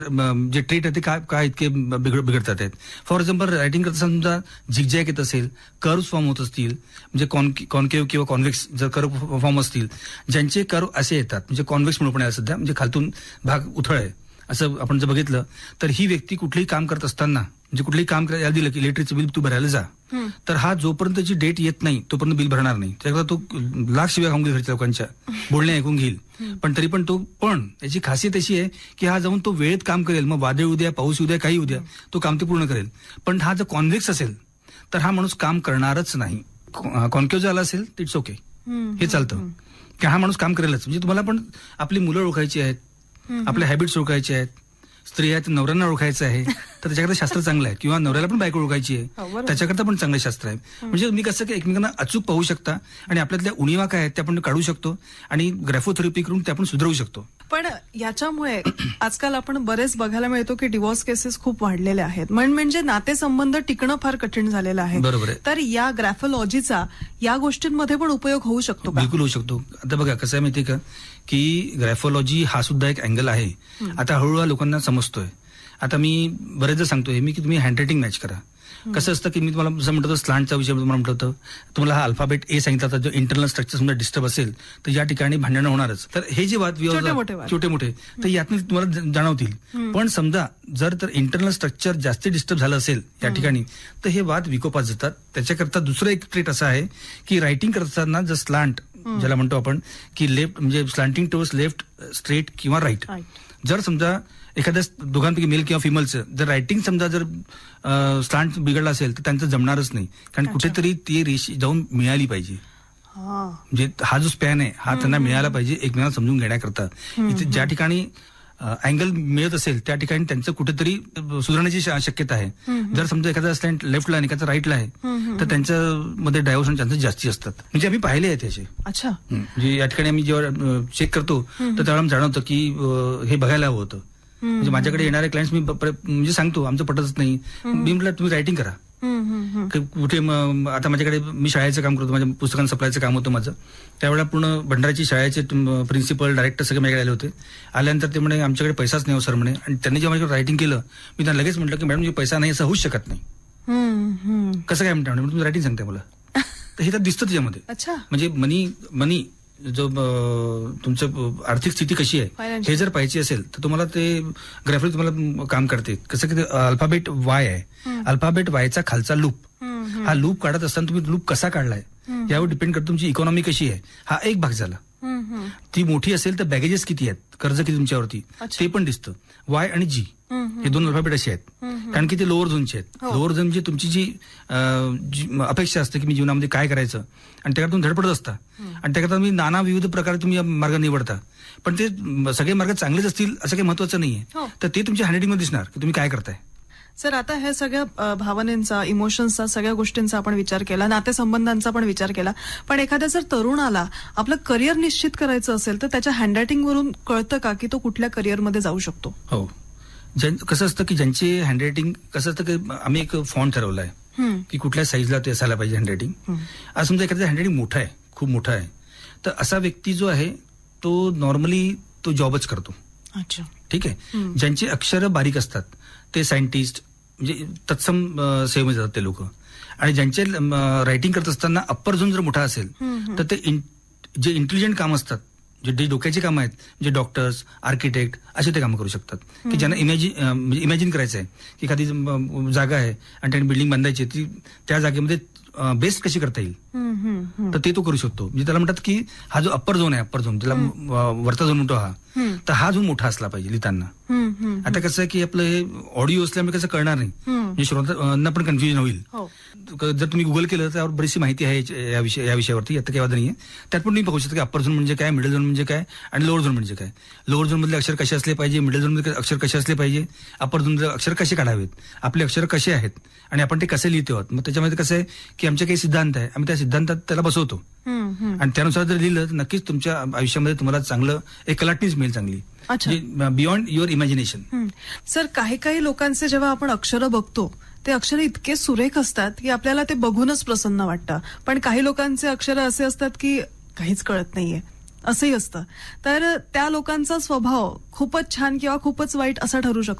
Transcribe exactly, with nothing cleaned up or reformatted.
जे ट्रेट आहे ते काय काय इतके बिघड बिघडतात आहेत. फॉर एक्झाम्पल रायटिंग करता समजा झिगझॅग येत असेल, कर्व्ह फॉर्म होत असतील, म्हणजे कॉन्केव्ह किंवा कॉन्व्हेक्स जर कर्व्ह फॉर्म असतील, ज्यांचे कर्व्ह असे येतात, म्हणजे कॉन्व्हेक्स म्हणून पण आहे सध्या, म्हणजे खालतून भाग उथळ आहे असं आपण जर बघितलं तर ही व्यक्ती कुठलीही काम करत असताना, म्हणजे कुठलीही काम करायला दिलं की इलेक्ट्रिकचं बिल तू भरायला जा, तर हा जोपर्यंतची डेट येत नाही तोपर्यंत बिल भरणार नाही. त्याकरता तो लाख शिव्या खाऊन घेईल घरच्या लोकांच्या, बोलणे ऐकून घेईल, पण तरी पण तो पण त्याची खासियत अशी आहे की हा जाऊन तो वेळेत काम करेल. मग वादळ उद्या, पाऊस उद्या, काही उद्या, तो काम ते पूर्ण करेल. पण हा जर कॉन्व्हेक्स असेल तर हा माणूस काम करणारच नाही. कॉन्केव्ह झाला असेल तर इट्स ओके, हे चालतं की हा माणूस काम करेलच. म्हणजे तुम्हाला पण आपली मुलं ओळखायची आहेत, आपल्या हॅबिट्स ओळखायचे आहेत, स्त्री आहेत नवऱ्यांना ओळखायचं आहे तर त्याच्याकरता शास्त्र चांगलं आहे, किंवा नवऱ्याला पण बायको ओळखायची आहे त्याच्याकरता पण चांगलं शास्त्र आहे. म्हणजे तुम्ही कसं की एकमेकांना अचूक पाहू शकता आणि आपल्यातल्या उणीवा काय आहेत त्या आपण काढू शकतो आणि ग्राफोथेरपी करून त्या आपण सुधारू शकतो. पण याच्यामुळे आजकाल आपण बरेच बघायला मिळतो की डिव्होर्स केसेस खूप वाढलेल्या आहेत, म्हणजे नातेसंबंध टिकणं फार कठीण झालेलं आहे. बरोबर आहे. तर या ग्राफोलॉजीचा या गोष्टींमध्ये पण उपयोग होऊ शकतो का? बिलकुल होऊ शकतो. आता बघा कसं आहे माहितीये का की ग्राफोलॉजी हा सुद्धा एक अँगल आहे. आता हळूहळू लोकांना समजतोय. आता मी बरेचदा सांगतोय मी की तुम्ही हँडरायटिंग मॅच करा. कसं असतं की मी तुम्हाला जसं म्हणतो स्लांटचा विषय तुम्हाला म्हटलं होतं, तुम्हाला हा अल्फाबेट ए सांगितला होता, जो इंटरनल स्ट्रक्चर समजा डिस्टर्ब असेल तर या ठिकाणी भांडणं होणारच. तर हे जे वाद विवाद छोटे मोठे तर यातून तुम्हाला जाणवतील. पण समजा जर तर इंटरनल स्ट्रक्चर जास्त डिस्टर्ब झालं असेल या ठिकाणी तर हे वाद विकोपात जातात. त्याच्याकरता दुसरं एक ट्रेट असं आहे की रायटिंग करत असताना जर स्लांट ज्याला म्हणतो आपण की लेफ्ट म्हणजे स्लांटिंग टुवर्ड्स लेफ्ट, स्ट्रेट किंवा राईट, जर समजा एखाद्या दोघांपैकी मेल किंवा फिमेलचं जर रायटिंग समजा जर स्लांट बिघडला असेल तर त्यांचं जमणारच नाही. कारण कुठेतरी ती रेषी जाऊन मिळाली पाहिजे. म्हणजे हा जो स्पॅन आहे हा त्यांना मिळाला पाहिजे एकमेकांना समजून घेण्याकरता. इथे ज्या ठिकाणी अँगल मिळत असेल त्या ठिकाणी त्यांचं कुठेतरी सुधारण्याची शक्यता आहे. जर समजा एखादा स्लॅन्ट लेफ्टला आणि एखादा राईटला आहे तर त्यांच्यामध्ये डायव्हर्शन चान्सेस जास्ती असतात. म्हणजे आम्ही पाहिले आहेत त्याचे. अच्छा. म्हणजे या ठिकाणी आम्ही जेव्हा चेक करतो तर त्यावेळेला जाणवतं की हे बघायला हवं होतं. म्हणजे माझ्याकडे येणारे क्लायंट्स मी म्हणजे सांगतो आमचं पटतच नाही, मी म्हटलं तुम्ही रायटिंग करा. कुठे आता माझ्याकडे मी शाळेचं काम करतो, माझ्या पुस्तकांचं सप्लायचं काम होतं माझं. त्यावेळेला पूर्ण भंडाराची शाळेचे प्रिन्सिपल डायरेक्टर सगळे माझ्याकडे आले होते. आल्यानंतर ते म्हणे आमच्याकडे पैसाच नाही हो सर म्हणे. आणि त्यांनी जेव्हा माझ्याकडे रायटिंग केलं मी त्यांना लगेच म्हटलं की मॅडम जे पैसा नाही असं होऊच शकत नाही. कसं काय म्हणता तुम्ही रायटिंग सांगताय मला, तर हे तर दिसतं त्याच्यामध्ये. म्हणजे मनी मनी जो तुमचं आर्थिक स्थिती कशी आहे हे जर पाहिजे असेल तर तुम्हाला ते ग्राफिक तुम्हाला काम करते. कसं की अल्फाबेट वाय आहे, अल्फाबेट वायचा खालचा लूप, हा लूप काढत असताना तुम्ही लूप कसा काढलाय यावर डिपेंड करतो तुमची इकॉनॉमी कशी आहे. हा एक भाग झाला. ती मोठी असेल तर बॅगेजेस किती आहेत, कर्ज किती तुमच्यावरती ते पण दिसतं. वाय आणि जी हे दोन अल्फाबेट असे आहेत कारण की ते लोअर झोनचे आहेत. लोअर झोन म्हणजे तुमची जी अपेक्षा असते की मी जीवनामध्ये काय करायचं आणि त्याकडे तुम्ही धडपडत असता आणि त्याकरता तुम्ही नाना विविध प्रकारे तुम्ही मार्ग निवडता. पण ते सगळे मार्ग चांगलेच असतील असं काही महत्वाचं नाहीये. तर ते तुमच्या हँडरायटिंग मध्ये दिसणार की तुम्ही काय करताय. सर आता ह्या सगळ्या भावनेचा, इमोशन्सचा, सगळ्या गोष्टींचा आपण विचार केला, नातेसंबंधांचा पण विचार केला, पण एखाद्या जर तरुणाला आपलं करिअर निश्चित करायचं असेल तर त्याच्या हँडरायटिंग वरून कळतं का की तो कुठल्या करिअरमध्ये जाऊ शकतो? हो. कसं असतं की ज्यांचे हँडरायटिंग कसं असतं की आम्ही एक फॉन्ट ठरवला आहे की कुठल्या साईजला ते असायला पाहिजे हँडरायटिंग. आज समजा एखाद्या हँडरायटिंग मोठा आहे, खूप मोठा आहे, तर असा व्यक्ती जो आहे तो नॉर्मली तो जॉबच करतो. अच्छा, ठीक आहे. ज्यांची अक्षरं बारीक असतात ते सायंटिस्ट म्हणजे तत्सम सेवेमध्ये जातात ते लोक. आणि ज्यांचे रायटिंग करत असताना अप्पर झोन जर मोठा असेल तर ते जे इंटेलिजंट काम असतात, जे डोक्याची कामं आहेत, जे डॉक्टर्स, आर्किटेक्ट असे ते कामं करू शकतात की ज्यांना इमॅजिन म्हणजे इमॅजिन करायचं आहे की एखादी जागा आहे आणि त्याने बिल्डिंग बांधायची, ती त्या जागेमध्ये बेस्ट कशी करता येईल तर ते तो करू शकतो. म्हणजे त्याला म्हणतात की हा जो अप्पर झोन आहे, अप्पर झोन त्याला वरचा झोन म्हणतो हा, तर हा झोन मोठा असला पाहिजे लिहिताना. आता कसं आहे की आपलं हे ऑडिओ असल्यामुळे कसं कळणार नाही, म्हणजे श्रोत्यांना पण कन्फ्युजन होईल. जर तुम्ही गुगल केलं तर त्यावर बरीचशी माहिती आहे या विषय या विषयावरती, आता काही वाद नाहीये. त्यात पण तुम्ही बघू शकता की अप्पर झोन म्हणजे काय, मिडल झोन म्हणजे काय आणि लोअर झोन म्हणजे काय. लोअर झोन मधले अक्षर कसे असले पाहिजे, मिडल झोन मध्ये अक्षर कसे असले पाहिजे, अप्पर झोन मध्ये अक्षर कसे काढावेत, आपले अक्षर कसे आहेत आणि आपण ते कसे लिहितो आहोत. मग त्याच्यामध्ये कसं आहे की आमचे काही सिद्धांत आहे, आम्ही त्या सिद्धांतात त्याला बसवतो आणि त्यानुसार जर लिहिलं तर नक्कीच तुमच्या आयुष्यामध्ये तुम्हाला चांगलं एक कलाटणीच मिळेल चांगली, बियॉन्ड युअर इमॅजिनेशन. सर काही काही लोकांचे जेव्हा आपण अक्षरं बघतो ते अक्षर इतके सुरेख असतात की आपल्याला ते बघूनच प्रसन्न वाटतं, पण काही लोकांचे अक्षर असे असतात की काहीच कळत नाहीये. असंही असतं. तर त्या लोकांचा स्वभाव खूपच छान किंवा खूपच वाईट असा ठरू शकतो.